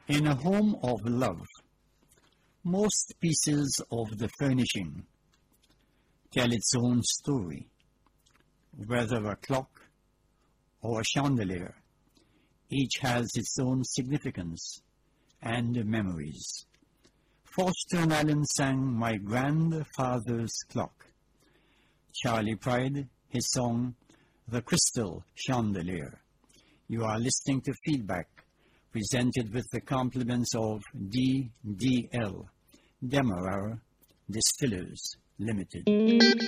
In a home of love, most pieces of the furnishing tell its own story, whether a clock or a chandelier. Each has its own significance and memories. Foster and Allen sang My Grandfather's Clock. Charlie Pride, his song The Crystal Chandelier. You are listening to Feedback, presented with the compliments of DDL, Demerara Distillers Limited.